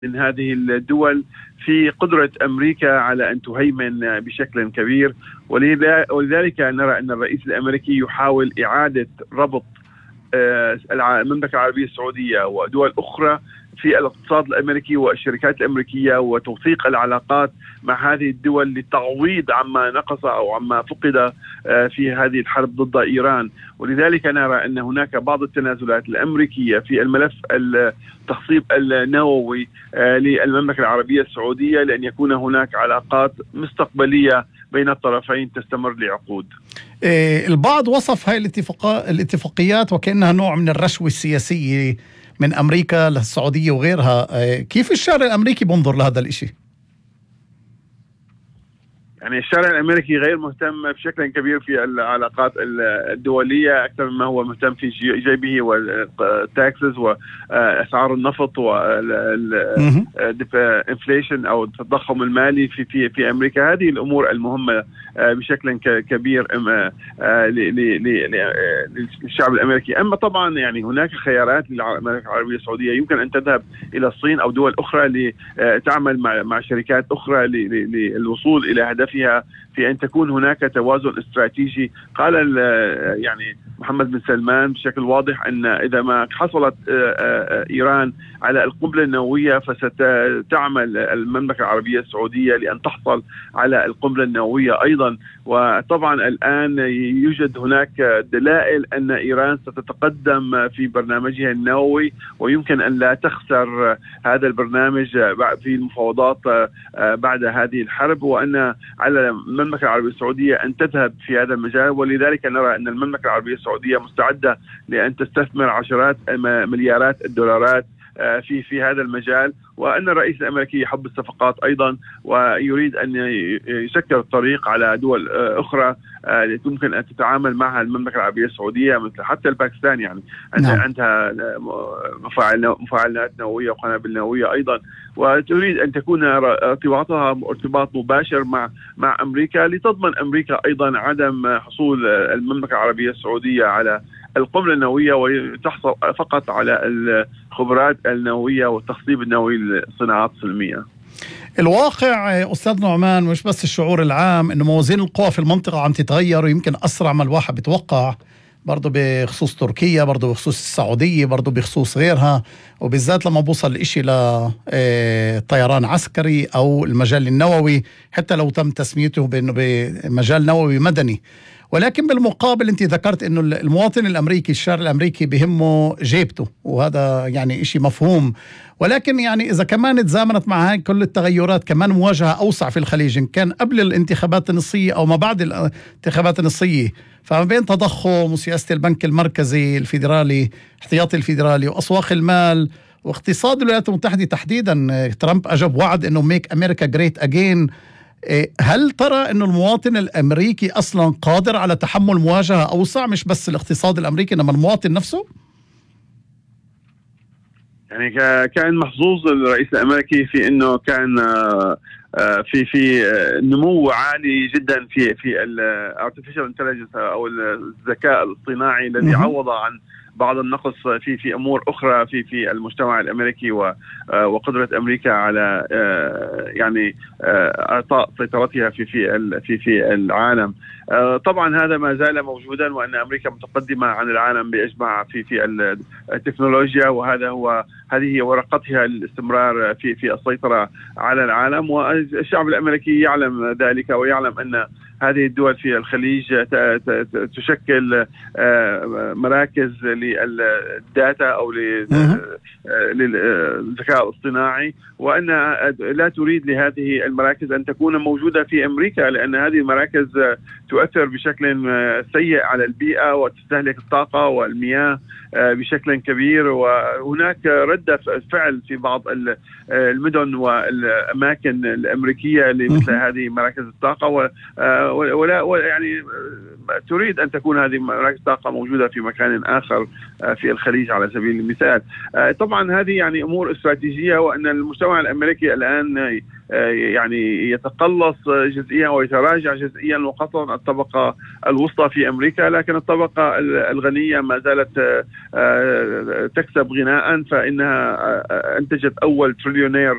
من هذه الدول في قدرة أمريكا على أن تهيمن بشكل كبير، ولذلك نرى أن الرئيس الأمريكي يحاول إعادة ربط المملكة العربية السعودية ودول أخرى في الاقتصاد الأمريكي والشركات الأمريكية، وتوثيق العلاقات مع هذه الدول لتعويض عما نقص أو عما فقد في هذه الحرب ضد إيران. ولذلك نرى أن هناك بعض التنازلات الأمريكية في الملف التخصيب النووي للمملكة العربية السعودية، لأن يكون هناك علاقات مستقبلية بين الطرفين تستمر لعقود. البعض وصف هاي الاتفاقيات وكأنها نوع من الرشوة السياسية من أمريكا للسعودية وغيرها. كيف الشارع الأمريكي بنظر لهذا الإشي؟ يعني الشارع الأمريكي غير مهتم بشكل كبير في العلاقات الدولية أكثر مما هو مهتم في جيبه والتاكسز وأسعار النفط والانفليشن أو التضخم المالي في أمريكا. هذه الأمور المهمة بشكل كبير للشعب الأمريكي. أما طبعا يعني هناك خيارات للمملكة العربية السعودية، يمكن أن تذهب إلى الصين أو دول أخرى لتعمل مع شركات أخرى للوصول إلى هدف فيها في أن تكون هناك توازن استراتيجي. قال يعني محمد بن سلمان بشكل واضح أن إذا ما حصلت إيران على القنبلة النووية فستعمل المملكة العربية السعودية لأن تحصل على القنبلة النووية أيضا. وطبعا الآن يوجد هناك دلائل أن إيران ستتقدم في برنامجها النووي، ويمكن أن لا تخسر هذا البرنامج في المفاوضات بعد هذه الحرب، وأن على المملكة العربية السعودية أن تذهب في هذا المجال. ولذلك نرى أن المملكة العربية السعودية مستعدة لأن تستثمر عشرات مليارات الدولارات في هذا المجال، وأن الرئيس الأمريكي يحب الصفقات أيضا ويريد أن يسكر الطريق على دول أخرى يمكن أن تتعامل معها المملكة العربية السعودية، مثل حتى الباكستان يعني عندها مفاعلات نووية وقنابل نووية أيضا، وتريد أن تكون ارتباطها ارتباط مباشر مع أمريكا لتضمن أمريكا أيضا عدم حصول المملكة العربية السعودية على القنبلة النووية وتحصل فقط على الخبرات النووية والتخصيب النووي للصناعات السلمية. الواقع أستاذ نعمان مش بس الشعور العام إنه موازين القوى في المنطقة عم تتغير، ويمكن أسرع ما الواحد بتوقع، برضو بخصوص تركيا، برضو بخصوص السعودية، برضو بخصوص غيرها، وبالذات لما بوصل الإشي لطيران عسكري أو المجال النووي، حتى لو تم تسميته بأنه بمجال نووي مدني. ولكن بالمقابل أنت ذكرت أنه المواطن الأمريكي، الشارع الأمريكي بهمه جيبته، وهذا يعني إشي مفهوم. ولكن يعني إذا كمان تزامنت مع هاي كل التغيرات كمان مواجهة أوسع في الخليج، إن كان قبل الانتخابات النصية أو ما بعد الانتخابات النصية، فما بين تضخم وسياسة البنك المركزي الفيدرالي احتياطي الفيدرالي وأسواق المال واقتصاد الولايات المتحدة تحديدا. ترامب أجاب وعد أنه ميك أمريكا جريت أجين. هل ترى أنه المواطن الأمريكي أصلا قادر على تحمل مواجهة أوسع، مش بس الاقتصاد الأمريكي إنما المواطن نفسه؟ يعني كان محظوظ الرئيس الأمريكي في أنه كان في نمو عالي جدا في الارتفيشال انتليجنس أو الذكاء الاصطناعي الذي عوض عن بعض النقص في امور اخرى في المجتمع الامريكي وقدره امريكا على يعني اعطاء سيطرتها في العالم. طبعا هذا ما زال موجودا، وان امريكا متقدمه عن العالم باجماع في التكنولوجيا، هذه هي ورقتها للاستمرار في السيطره على العالم. والشعب الامريكي يعلم ذلك، ويعلم ان هذه الدول في الخليج تشكل مراكز للداتا أو للذكاء الاصطناعي، وأن لا تريد لهذه المراكز أن تكون موجودة في أمريكا، لأن هذه المراكز تؤثر بشكل سيء على البيئة وتستهلك الطاقة والمياه بشكل كبير. وهناك ردة فعل في بعض المدن والأماكن الأمريكية لمثل هذه مراكز الطاقة، ولا يعني تريد أن تكون هذه مراكز طاقة موجودة في مكان آخر في الخليج على سبيل المثال. طبعا هذه يعني أمور استراتيجية، وأن المجتمع الأمريكي الآن يعني يتقلص جزئيا ويتراجع جزئيا، وخاصة الطبقة الوسطى في أمريكا، لكن الطبقة الغنية ما زالت تكسب غناء، فإنها أنتجت أول تريليونير